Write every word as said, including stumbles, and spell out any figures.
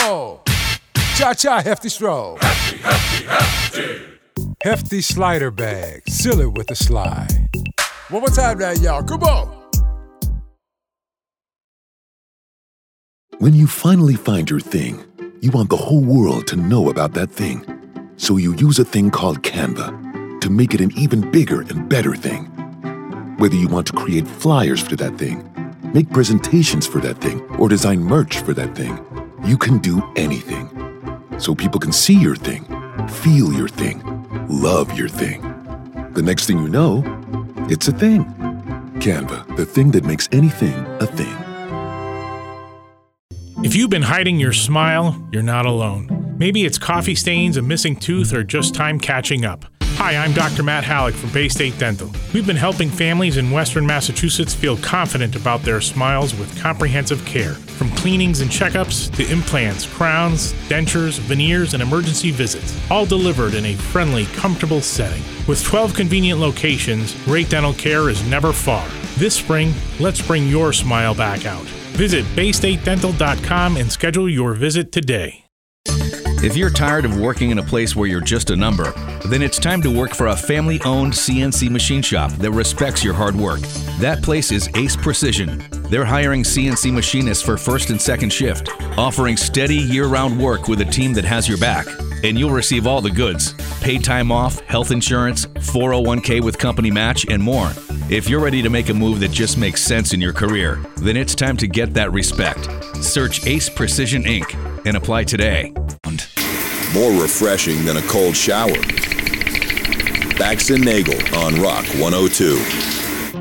roll. Cha-cha, hefty stroll. Hefty, hefty, hefty. Hefty slider bag, seal it with a slide. One more time now, y'all, come on. When you finally find your thing, you want the whole world to know about that thing. So you use a thing called Canva to make it an even bigger and better thing. Whether you want to create flyers for that thing, make presentations for that thing, or design merch for that thing, you can do anything. So people can see your thing, feel your thing, love your thing. The next thing you know, it's a thing. Canva, the thing that makes anything a thing. If you've been hiding your smile, you're not alone. Maybe it's coffee stains, a missing tooth, or just time catching up. Hi, I'm Doctor Matt Halleck from Bay State Dental. We've been helping families in Western Massachusetts feel confident about their smiles with comprehensive care. From cleanings and checkups to implants, crowns, dentures, veneers, and emergency visits, all delivered in a friendly, comfortable setting. With twelve convenient locations, great dental care is never far. This spring, let's bring your smile back out. Visit bay state dental dot com and schedule your visit today. If you're tired of working in a place where you're just a number, then it's time to work for a family-owned C N C machine shop that respects your hard work. That place is Ace Precision. They're hiring C N C machinists for first and second shift, offering steady year-round work with a team that has your back. And you'll receive all the goods: paid time off, health insurance, four oh one k with company match, and more. If you're ready to make a move that just makes sense in your career, then it's time to get that respect. Search Ace Precision Incorporated and apply today. More refreshing than a cold shower. Bax and Nagel on Rock one oh two.